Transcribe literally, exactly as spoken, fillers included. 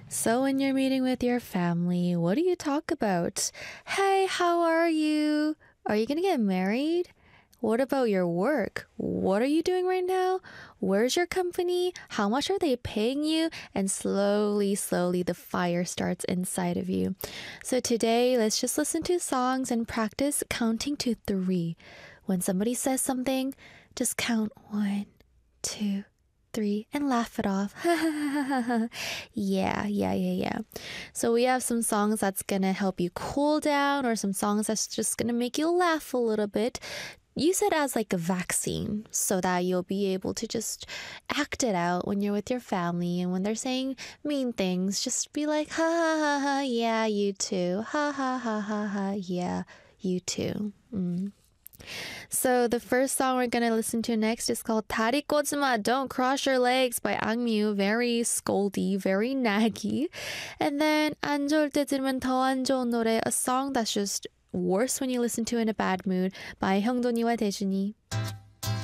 So, when you're meeting with your family, what do you talk about? Hey, how are you? Are you gonna get married? What about your work? What are you doing right now? Where's your company? How much are they paying you? And slowly, slowly, the fire starts inside of you. So, today, let's just listen to songs and practice counting to three. When somebody says something, just count one, two, three, and laugh it off. yeah, yeah, yeah, yeah. So we have some songs that's gonna help you cool down, or some songs that's just gonna make you laugh a little bit. Use it as like a vaccine so that you'll be able to just act it out when you're with your family, and when they're saying mean things, just be like, ha ha ha ha, yeah, you too. Ha ha ha ha ha, yeah, you too. Mm. So the first song we're gonna listen to next is called 다리 꼬지 마, Don't Cross Your Legs by Angmyu. Very scoldy, very naggy. And then 안 좋을 때 들으면 더 안 좋은 노래, a song that's just worse when you listen to in a bad mood by 형돈이와 대준이.